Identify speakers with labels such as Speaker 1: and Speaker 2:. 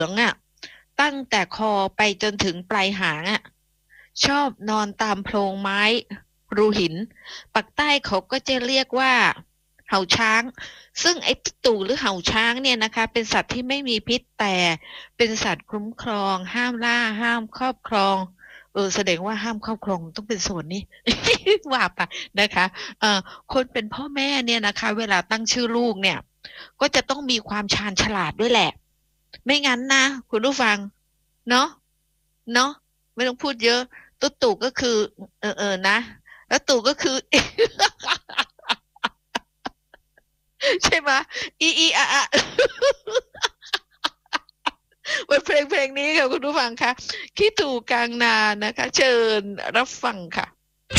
Speaker 1: งอ่ะตั้งแต่คอไปจนถึงปลายหางอ่ะชอบนอนตามโพรงไม้รูหินปากใต้เขาก็จะเรียกว่าเห่าช้างซึ่งไอ้ตู่หรือเห่าช้างเนี่ยนะคะเป็นสัตว์ที่ไม่มีพิษแต่เป็นสัตว์คุ้มครองห้ามล่าห้ามครอบครองแสดงว่าห้ามครอบครองต้องเป็นโซนนี้ ว่าไปนะคะเอ่อคนเป็นพ่อแม่เนี่ยนะคะเวลาตั้งชื่อลูกเนี่ยก็จะต้องมีความชาญฉลาดด้วยแหละไม่งั้นนะคุณผู้ฟังเนาะเนาะไม่ต้องพูดเยอะตุ๊ตู่ก็คือนะแล้วตู่ก็คือใช่ไหมอีอีอะอะเป็นเพลงนี้ค่ะคุณผู้ฟังคะขี้ตู่กลางนานะคะเชิญรับฟังค่ะ